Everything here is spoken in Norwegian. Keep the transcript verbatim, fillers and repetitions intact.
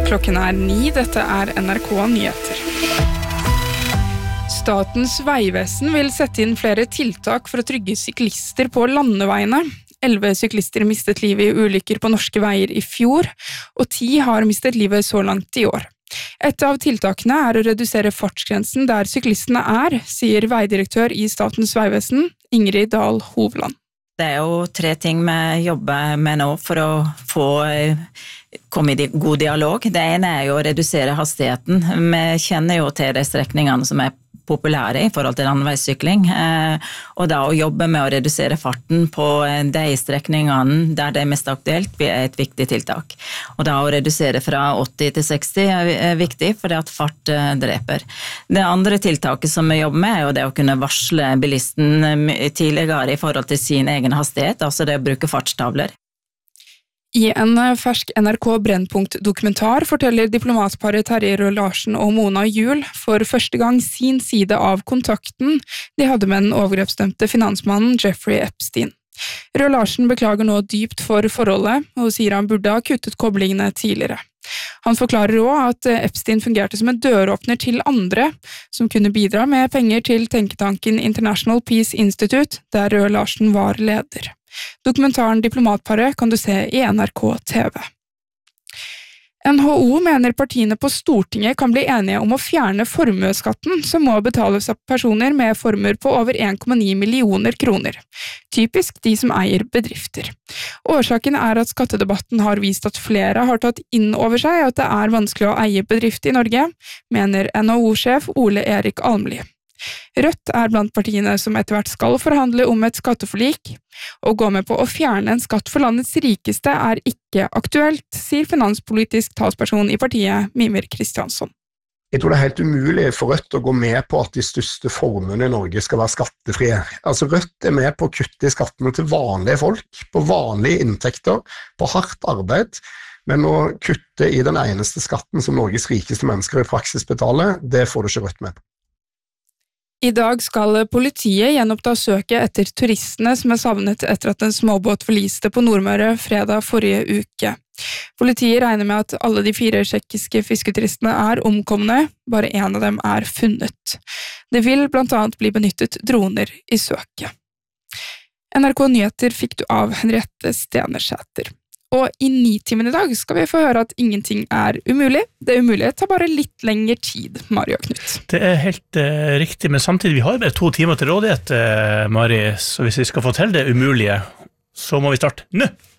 Klokken er ni, dette er N R K Nyheter. Statens vegvesen vil sette inn flere tiltak for å trygge syklister på landeveiene. Elleve syklister mistet livet i ulykker på norske veier i fjor, og ti har mistet livet så langt i år. Et av tiltakene er å redusere fartsgrensen der syklistene er, sier veidirektør i Statens vegvesen, Ingrid Dahl Hovland. Det er jo tre ting vi jobber med nå for å få komme i god dialog. Det ene er jo å redusere hastigheten. Vi kjenner jo til de strekningene som er populære i forhold til landeveissykling, og da å jobbe med å redusere farten på de strekningene der det er mest aktuelt er et viktig tiltak. Og da å redusere fra åtti til seksti er viktig, fordi at fart dreper. Det andre tiltaket som vi jobber med er jo det å kunne varsle bilisten tidligere i forhold til sin egen hastighet, altså det å bruke fartstavler. I en fersk N R K Brennpunkt-dokumentar forteller diplomatparet Terje Røe Larsen og Mona Juel for første gang sin side av kontakten de hadde med den overgrepsdømte finansmannen Jeffrey Epstein. Røe Larsen beklager nå dypt for forholdet, og sier han burde ha kuttet koblingene tidligere. Han forklarer også at Epstein fungerte som en døråpner til andre, som kunne bidra med penger til tenketanken International Peace Institute, der Røe Larsen var leder. Dokumentaren Diplomatparet kan du se i N R K T V. N H O mener partiene på Stortinget kan bli enige om å fjerne formueskatten som må betales av personer med formuer på over en komma ni millioner kroner. Typisk de som eier bedrifter. Årsaken er at skattedebatten har vist at flere har tatt inn over seg at det er vanskelig å eie bedrift i Norge, mener N H O-sjef Ole Erik Almli. Rødt er blant partiene som etter hvert skal forhandle om et skatteforlik. Å gå med på å fjerne en skatt for landets rikeste er ikke aktuelt, sier finanspolitisk talsperson i partiet, Mimir Kristiansson. Jeg tror det er helt umulig for Rødt å gå med på at de største formuene i Norge skal være skattefrie. Altså Rødt er med på å kutte i skattene til vanlige folk, på vanlige inntekter, på hardt arbeid, men å kutte i den eneste skatten som Norges rikeste mennesker i praksis betaler, det får du ikke Rødt med på. I dag skal politiet gjenoppta søket etter turistene som er savnet etter at en småbåt forliste på Nordmøre fredag forrige uke. Politiet regner med at alle de fire tsjekkiske fisketuristene er omkomne, bare en av dem er funnet. Det vil blant annet bli benyttet droner i søket. N R K Nyheter fikk du av Henriette Stenersæter. Og i Nitimen i dag skal vi få høre at ingenting er umulig. Det umulige tar bare litt lengre tid, Mari og Knut. Det er helt uh, riktig, men samtidig vi har bare to timer til rådighet, uh, Mari, så hvis vi skal få til det umulige, så må vi starte nå.